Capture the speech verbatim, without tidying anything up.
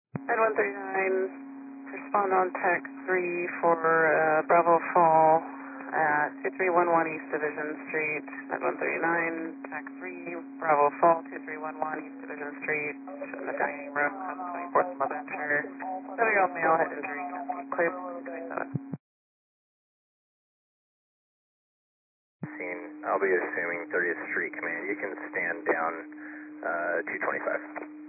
Med one thirty-nine, respond on tech three for uh, Bravo Fall at two three one one East Division Street. Med one thirty-nine, tech three, Bravo Fall, two three one one East Division Street. In the dining room, twenty-fourth of November. seven-year-old male, head injury, clear twenty-seven. Scene, I'll be assuming thirtieth Street Command. You can stand down uh, two twenty-five.